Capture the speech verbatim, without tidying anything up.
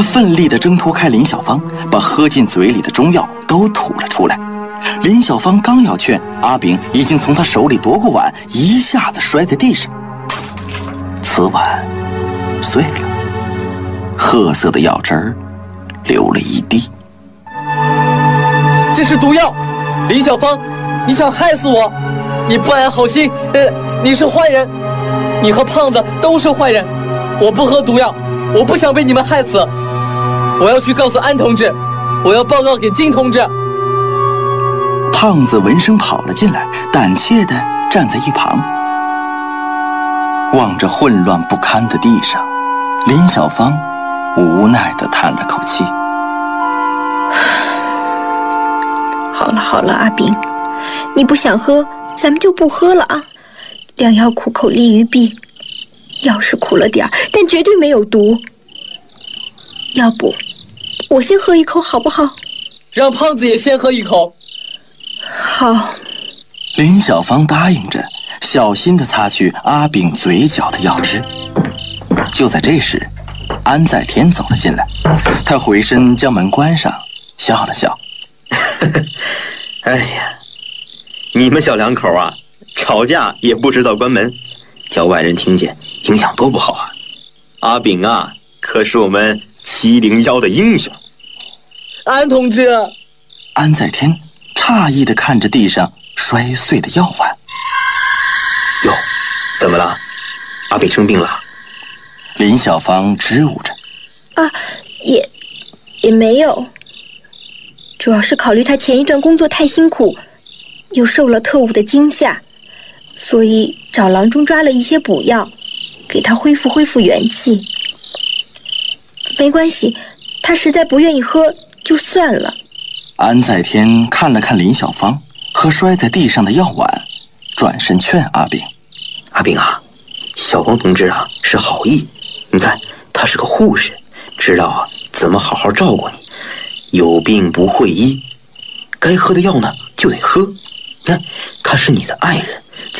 他奋力地挣脱开林小芳，把喝进嘴里的中药都吐了出来。林小芳刚要劝，阿炳已经从他手里夺过碗，一下子摔在地上。瓷碗碎了，褐色的药汁儿流了一地。 这是毒药，林小芳，你想害死我？你不安好心，呃，你是坏人，你和胖子都是坏人。我不喝毒药，我不想被你们害死。我要去告诉安同志，我要报告给金同志。 胖子闻声跑了进来，胆怯地站在一旁，望着混乱不堪的地上，林小芳无奈地叹了口气。 好了好了，阿炳，你不想喝，咱们就不喝了啊。良药苦口利于病，药是苦了点儿，但绝对没有毒。要不，我先喝一口好不好？ 让胖子也先喝一口。 好。 林小芳答应着，小心地擦去阿炳嘴角的药汁。就在这时，安在天走了进来，他回身将门关上，笑了笑。 哎呀，你们小两口啊，吵架也不知道关门，叫外人听见，影响多不好啊！阿炳啊，可是我们七零幺的英雄。 安同志， 安在天诧异地看着地上摔碎的药碗。 哟，怎么了？阿炳生病了？ 林小芳支吾着。 啊，也也没有。主要是考虑他前一段工作太辛苦，又受了特务的惊吓，所以找郎中抓了一些补药，给他恢复恢复元气。没关系，他实在不愿意喝，就算了。 安在天看了看林小芳和摔在地上的药碗，转身劝阿炳：“ 阿炳啊，小王同志啊是好意，你看他是个护士，知道啊怎么好好照顾你。有病不会医，该喝的药呢就得喝。看，他是你的爱人，